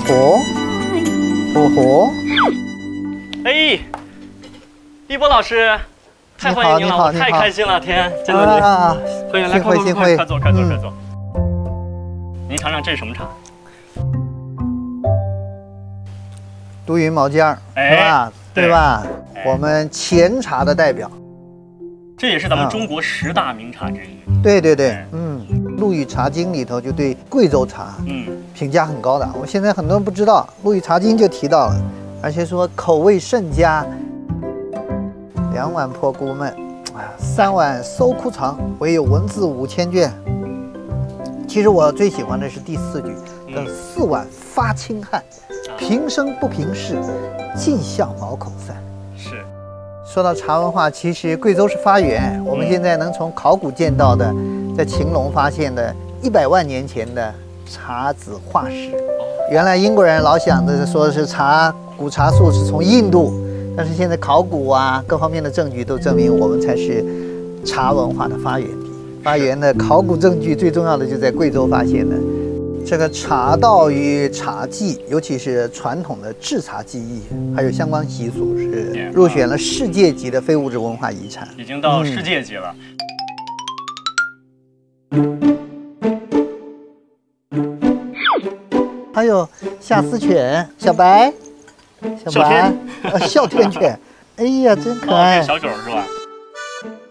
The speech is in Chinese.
吼，哦吼！ 哎，一博老师，太欢迎您了，我太开心了，天，见到您，欢迎来，快坐，快坐。您尝尝这是什么茶？ 都匀毛尖儿，是吧？对吧？我们前茶的代表。 这也是咱们中国10大名茶之一。 对，陆羽茶经里头就对贵州茶，评价很高的。我现在很多人不知道，陆羽茶经就提到了，而且说口味甚佳。2碗破孤闷，3碗搜枯肠，唯有文字5000卷。其实我最喜欢的是第4句，4碗发清汗，平生不平事，尽向毛孔散。 是。 说到茶文化，其实贵州是发源。我们现在能从考古见到的，在秦陇发现的100万年前的茶籽化石。原来英国人老想着说是古茶树是从印度，但是现在考古各方面的证据都证明我们才是茶文化的发源地。发源的考古证据最重要的就在贵州发现的。这个茶道与茶技，尤其是传统的制茶技艺，还有相关习俗，是入选了世界级的非物质文化遗产， 已经到世界级了。 还有夏思犬、小白、 哮天哮天犬，哎呀，真可爱！ 小狗是吧？